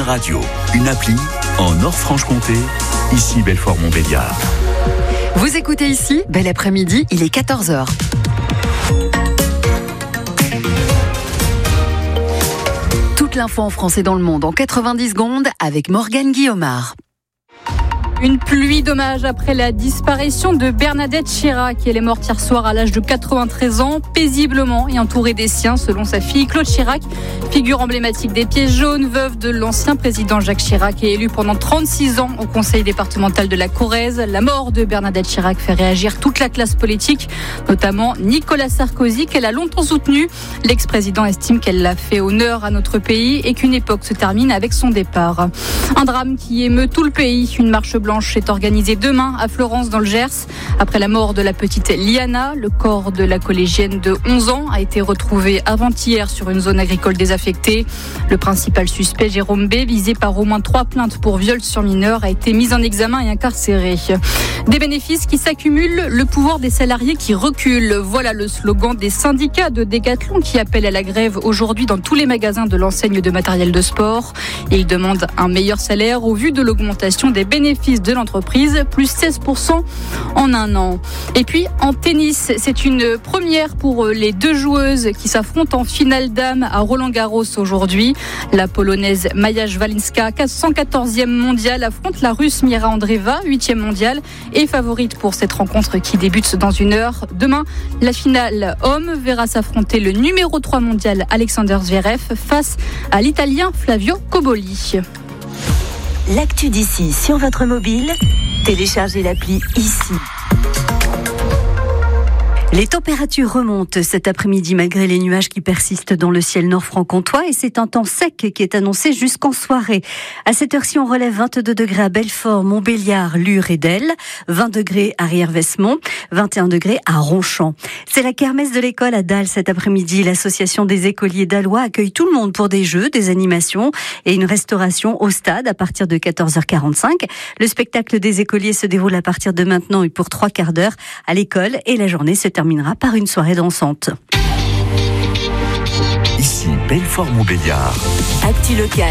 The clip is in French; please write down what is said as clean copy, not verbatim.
radio, une appli en Nord-Franche-Comté, ici Belfort-Montbéliard. Vous écoutez ici, bel après-midi, il est 14h. Toute l'info en français dans le monde en 90 secondes avec Morgane Guillaumard. Une pluie d'hommages après la disparition de Bernadette Chirac. Elle est morte hier soir à l'âge de 93 ans, paisiblement et entourée des siens, selon sa fille Claude Chirac. Figure emblématique des Pieds jaunes, veuve de l'ancien président Jacques Chirac et élue pendant 36 ans au conseil départemental de la Corrèze. La mort de Bernadette Chirac fait réagir toute la classe politique, notamment Nicolas Sarkozy, qu'elle a longtemps soutenu. L'ex-président estime qu'elle a fait honneur à notre pays et qu'une époque se termine avec son départ. Un drame qui émeut tout le pays. Une marche blanche est organisée demain à Florence dans le Gers. Après la mort de la petite Liana, le corps de la collégienne de 11 ans a été retrouvé avant-hier sur une zone agricole désaffectée. Le principal suspect, Jérôme B, visé par au moins 3 plaintes pour viol sur mineur, a été mis en examen et incarcéré. Des bénéfices qui s'accumulent, le pouvoir des salariés qui recule. Voilà le slogan des syndicats de Décathlon qui appellent à la grève aujourd'hui dans tous les magasins de l'enseigne de matériel de sport. Ils demandent un meilleur salaire au vu de l'augmentation des bénéfices de l'entreprise, plus 16% en un an. Et puis en tennis, c'est une première pour les deux joueuses qui s'affrontent en finale dames à Roland-Garros aujourd'hui. La polonaise Maja Szwalinska, 114e mondiale, affronte la russe Mira Andreeva, 8e mondiale, et favorite pour cette rencontre qui débute dans une heure. Demain, la finale homme verra s'affronter le numéro 3 mondial Alexander Zverev face à l'Italien Flavio Cobolli. L'actu d'ici sur votre mobile, téléchargez l'appli ici. Les températures remontent cet après-midi malgré les nuages qui persistent dans le ciel nord-franc-comtois et c'est un temps sec qui est annoncé jusqu'en soirée. À cette heure-ci, on relève 22 degrés à Belfort, Montbéliard, Lure et Delle, 20 degrés à Rières-Vesmont, 21 degrés à Ronchamp. C'est la kermesse de l'école à Dale cet après-midi. L'association des écoliers dallois accueille tout le monde pour des jeux, des animations et une restauration au stade à partir de 14h45. Le spectacle des écoliers se déroule à partir de maintenant et pour 3 quarts d'heure à l'école et la journée se terminera par une soirée dansante. Ici Belfort-Montbéliard. Actu local